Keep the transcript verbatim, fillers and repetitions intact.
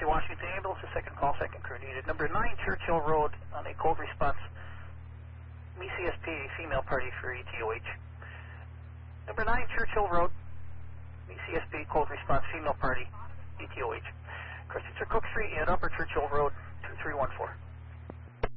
Taxi Washington Ambulance, a second call, second crew needed. Number nine Churchill Road on a cold response, M E C S P, female party for E T O H. Number nine Churchill Road, M E C S P, cold response, female party, E T O H. Christensen Cook Street and Upper Churchill Road, two three one four.